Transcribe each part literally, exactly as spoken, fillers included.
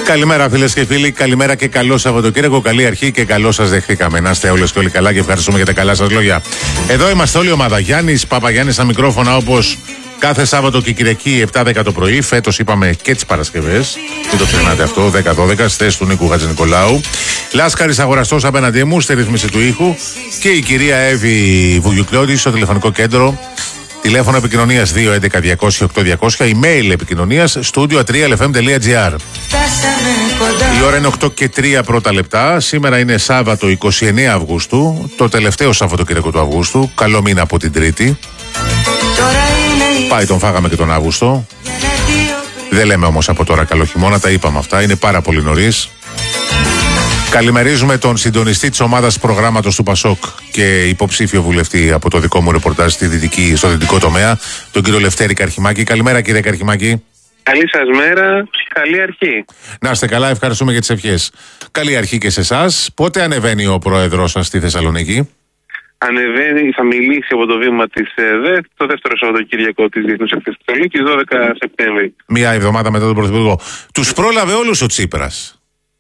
Καλημέρα φίλες και φίλοι, καλημέρα και καλό Σαββατοκύριακο, καλή αρχή και καλό σας δεχτήκαμε. Να είστε όλες και όλοι καλά και ευχαριστούμε για τα καλά σας λόγια. Εδώ είμαστε όλη η ομάδα. Γιάννης Παπαγιάννης στα μικρόφωνα, όπως κάθε Σάββατο και Κυριακή επτά δέκα το πρωί. Φέτος είπαμε και τις Παρασκευές, μην το ξεχνάτε αυτό, δέκα δώδεκα στις θέσεις του Νίκου Χατζηνικολάου. Λάσκαρης Αγοραστός απέναντί μου στη ρύθμιση του ήχου και η κυρία Εύη Βουγιουκλώτη στο τηλεφωνικό κέντρο. Τηλέφωνο επικοινωνίας δύο έντεκα διακόσια οκτώ διακόσια, email επικοινωνίας studio τρία ελ εφ εμ τελεία τζι άρ. Η ώρα είναι οκτώ και τρία πρώτα λεπτά. Σήμερα είναι Σάββατο εικοστή ενάτη Αυγούστου, το τελευταίο Σαββατοκύριακο του Αυγούστου. Καλό μήνα από την Τρίτη. Πάει, τον φάγαμε και τον Αύγουστο. Δεν λέμε όμως από τώρα καλό χειμώνα, τα είπαμε αυτά, είναι πάρα πολύ νωρίς. Καλημερίζουμε τον συντονιστή της ομάδας προγράμματος του Πασόκ και υποψήφιο βουλευτή από το δικό μου ρεπορτάζ στη δυτική, στο δυτικό τομέα, τον κύριο Λευτέρη Καρχημάκη. Καλημέρα κύριε Καρχημάκη. Καλή σας μέρα, καλή αρχή. Να είστε καλά, ευχαριστούμε για τις ευχές. Καλή αρχή και σε εσάς. Πότε ανεβαίνει ο πρόεδρος σας στη Θεσσαλονίκη? Ανεβαίνει, θα μιλήσει από το βήμα της ΕΔΕ το δεύτερο Σαββατοκύριακο της Διεθνούς Εκθέσης Θεσσαλονίκης, δώδεκα Σεπτέμβρη. Μία εβδομάδα μετά τον Πρωθυπουργό. Τους πρόλαβε όλους ο Τσίπρας.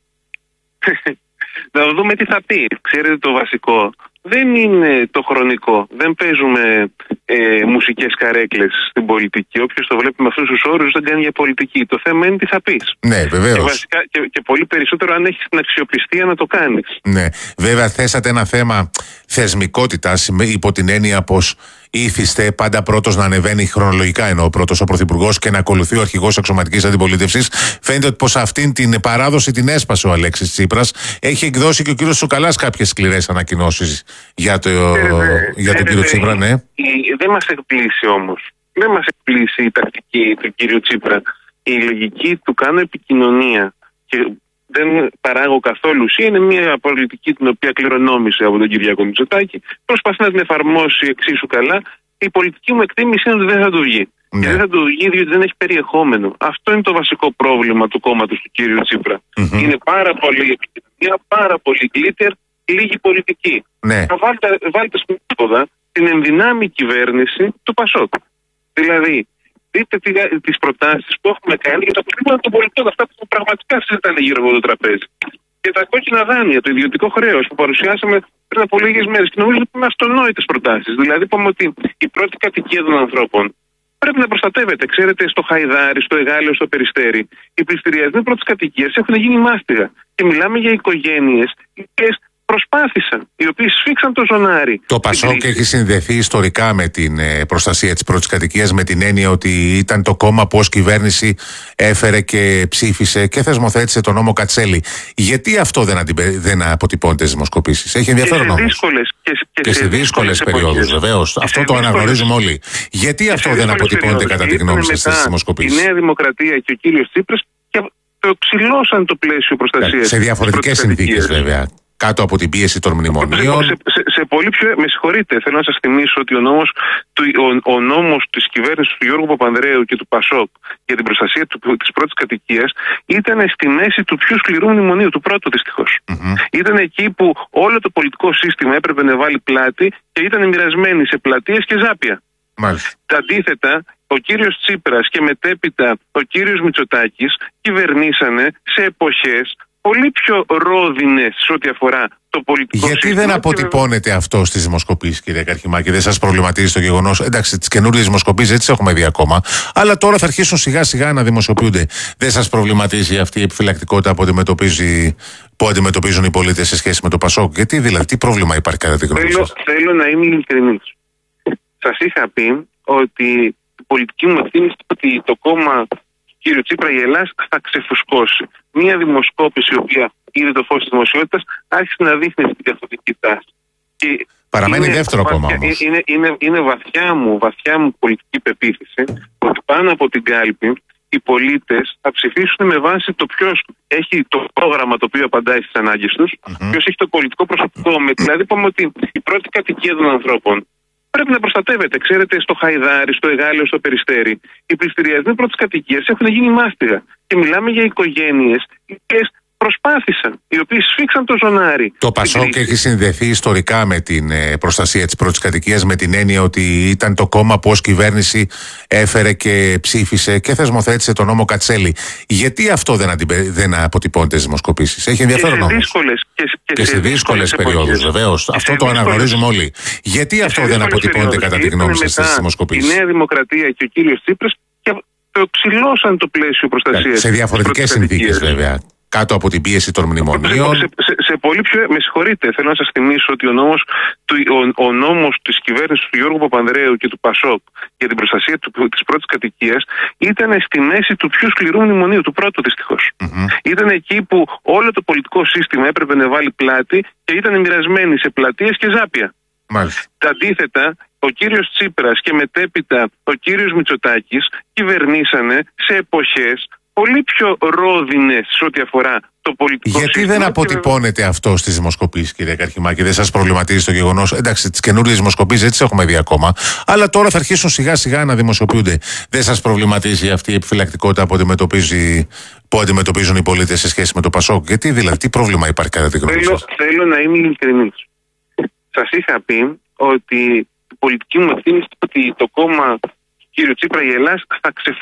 Να δούμε τι θα πει. Ξέρετε, το βασικό δεν είναι το χρονικό. Δεν παίζουμε ε, μουσικές καρέκλες στην πολιτική. Όποιος το βλέπει με αυτούς τους όρους δεν κάνει για πολιτική. Το θέμα είναι τι θα πεις. Ναι, βεβαίως. Και, βασικά, και, και πολύ περισσότερο αν έχεις την αξιοπιστία να το κάνεις. Ναι, βέβαια θέσατε ένα θέμα θεσμικότητας υπό την έννοια πως ήθιστε πάντα πρώτος να ανεβαίνει χρονολογικά, ενώ ο πρώτος ο Πρωθυπουργός, και να ακολουθεί ο αρχηγός αξιωματικής αντιπολίτευσης. Φαίνεται ότι πως αυτήν την παράδοση την έσπασε ο Αλέξης Τσίπρας. Έχει εκδώσει και ο κύριος Τσουκαλάς κάποιες σκληρές ανακοινώσεις για, το, ε, για τον κύριο Τσίπρα, ναι. Δεν μας εκπλήσει όμως. Δεν μας εκπλήσει η τακτική του κύριου Τσίπρα. Η λογική του κάνω επικοινωνία και δεν παράγω καθόλου ουσία. Είναι μια πολιτική την οποία κληρονόμησε από τον Κυριάκο Μητσοτάκη. Προσπαθεί να την εφαρμόσει εξίσου καλά. Η πολιτική μου εκτίμηση είναι ότι δεν θα του βγει. Ναι. Και δεν θα του βγει διότι δεν έχει περιεχόμενο. Αυτό είναι το βασικό πρόβλημα του κόμματος του κύριου Τσίπρα. Mm-hmm. Είναι πάρα πολύ επικοινωνία, πάρα πολύ γκλίτερ, λίγη πολιτική. Ναι. Βάλτε, βάλτε στην πόδα την ενδυνάμει κυβέρνηση του Πασόκ. Δηλαδή, δείτε τις προτάσεις που έχουμε κάνει για τα προβλήματα των πολιτών, αυτά που πραγματικά συζητάνε γύρω από το τραπέζι. Και τα κόκκινα δάνεια, το ιδιωτικό χρέος που παρουσιάσαμε πριν από λίγες μέρες. Και νομίζω ότι είναι αυτονόητες προτάσεις. Δηλαδή, είπαμε ότι η πρώτη κατοικία των ανθρώπων πρέπει να προστατεύεται. Ξέρετε, στο Χαϊδάρι, στο Εγάλεο, στο Περιστέρι, οι πληστηριασμοί πρώτης κατοικίας έχουν γίνει μάστιγα. Και μιλάμε για οικογένειες οι οποίες προσπάθησαν, οι οποίοι σφίξαν το ζωνάρι. Το Πασόκ έχει συνδεθεί ιστορικά με την ε, προστασία της πρώτης κατοικίας, με την έννοια ότι ήταν το κόμμα που ως κυβέρνηση έφερε και ψήφισε και θεσμοθέτησε τον νόμο Κατσέλη. Γιατί αυτό δεν, αντιπε... δεν αποτυπώνεται στις δημοσκοπήσεις? Έχει ενδιαφέρον όμως. Δύσκολες, και, και, και σε δύσκολες περιόδους, βεβαίως. Αυτό το αναγνωρίζουμε όλοι. Γιατί αυτό δεν αποτυπώνεται κατά τη γνώμη σας στις δημοσκοπήσεις? Η Νέα Δημοκρατία και ο κύριος Τσίπρας το ξυλώσαν το πλαίσιο προστασίας. Σε διαφορετικές συνθήκες, βέβαια. Κάτω από την πίεση των μνημονίων. Σε, σε, σε πολύ πιο. Με συγχωρείτε, θέλω να σας θυμίσω ότι ο νόμος, του, ο, ο νόμος της κυβέρνησης του Γιώργου Παπανδρέου και του Πασόκ για την προστασία του, της πρώτης κατοικίας ήταν στη μέση του πιο σκληρού μνημονίου, του πρώτου δυστυχώς. Mm-hmm. Ήταν εκεί που όλο το πολιτικό σύστημα έπρεπε να βάλει πλάτη και ήταν μοιρασμένοι σε πλατείες και ζάπια. Μάλιστα. Τα αντίθετα, ο κύριος Τσίπρας και μετέπειτα ο κύριος Μητσοτάκης κυβερνήσανε σε εποχές πολύ πιο ρόδινες σε ό,τι αφορά το πολιτικό Γιατί σύστημα. δεν αποτυπώνεται αυτό στις δημοσκοπήσεις, κύριε Καρχημάκη? Δεν σας προβληματίζει το γεγονός? Εντάξει, τις καινούριες δημοσκοπήσεις δεν τις έχουμε δει ακόμα, αλλά τώρα θα αρχίσουν σιγά σιγά να δημοσιοποιούνται. Δεν σας προβληματίζει αυτή η επιφυλακτικότητα που, αντιμετωπίζει, που αντιμετωπίζουν οι πολίτες σε σχέση με το Πασόκ? Γιατί δηλαδή, τι πρόβλημα υπάρχει κατά τη γνώμη σας? Θέλω, θέλω να είμαι ειλικρινής. Σας είχα πει ότι η πολιτική μου ευθύνη είναι ότι το κόμμα κύριο Τσίπρα, η Ελλάδα θα ξεφουσκώσει. Μία δημοσκόπηση, η οποία είδε το φως της δημοσιότητας, άρχισε να δείχνει τη διαφορετική τάση. Και παραμένει είναι, δεύτερο κόμμα όμως. Είναι, είναι, είναι βαθιά μου, βαθιά μου πολιτική πεποίθηση ότι πάνω από την κάλπη οι πολίτες θα ψηφίσουν με βάση το ποιος έχει το πρόγραμμα το οποίο απαντάει στις ανάγκες τους, mm-hmm. ποιος έχει το πολιτικό προσωπικό. Δηλαδή, είπαμε ότι η πρώτη κατοικία των ανθρώπων πρέπει να προστατεύεται. Ξέρετε, στο Χαϊδάρι, στο Εγάλεο, στο Περιστέρι, οι πληστηριασμοί πρώτης κατοικίας έχουν γίνει μάστιγα. Και μιλάμε για οικογένειες οι οποίες προσπάθησαν, οι οποίοι σφίξαν το ζωνάρι. Το Πασόκ έχει συνδεθεί ιστορικά με την ε, προστασία της πρώτης κατοικίας, με την έννοια ότι ήταν το κόμμα που ως κυβέρνηση έφερε και ψήφισε και θεσμοθέτησε τον νόμο Κατσέλη. Γιατί αυτό δεν, αντιπε... δεν αποτυπώνεται στις δημοσκοπήσεις? Έχει ενδιαφέρον όμως. Δύσκολες, και, και, και σε δύσκολες περιόδους, βεβαίως. Αυτό το δύσκολες... αναγνωρίζουμε όλοι. Γιατί αυτό δεν αποτυπώνεται κατά τη γνώμη σας στις δημοσκοπήσεις? Η Νέα Δημοκρατία και ο κύριος Τσίπρας το ξυλώσαν το πλαίσιο προστασίας. Σε διαφορετικές συνθήκες, βέβαια. Κάτω από την πίεση των μνημονίων. Σε, σε, σε πολύ πιο. Με συγχωρείτε, θέλω να σας θυμίσω ότι ο νόμος, του, ο, ο νόμος της κυβέρνησης του Γιώργου Παπανδρέου και του Πασόκ για την προστασία του, της πρώτης κατοικίας ήταν στη μέση του πιο σκληρού μνημονίου, του πρώτου δυστυχώς. Mm-hmm. Ήταν εκεί που όλο το πολιτικό σύστημα έπρεπε να βάλει πλάτη και ήταν μοιρασμένοι σε πλατείες και ζάπια. Μάλιστα. Τα αντίθετα, ο κύριος Τσίπρας και μετέπειτα ο κύριος Μητσοτάκης κυβερνήσανε σε εποχές πολύ πιο ρόδινες σε ό,τι αφορά το πολιτικό Γιατί σύστημα. δεν αποτυπώνεται και... αυτό στις δημοσκοπήσεις, κύριε Καρχημάκη? Δεν σας προβληματίζει το γεγονός? Εντάξει, τις καινούριες δημοσκοπήσεις έτσι έχουμε δει ακόμα. Αλλά τώρα θα αρχίσουν σιγά σιγά να δημοσιοποιούνται. Δεν σας προβληματίζει αυτή η επιφυλακτικότητα που, αντιμετωπίζει, που αντιμετωπίζουν οι πολίτες σε σχέση με το Πασόκ? Γιατί δηλαδή, τι πρόβλημα υπάρχει κατά τη γνώμη σας? Θέλω να είμαι ειλικρινής. Σας είχα πει ότι η πολιτική μου ευθύνη ότι το κόμμα του κ. Τσίπρα, η Ελλάς, θα ξεφύγει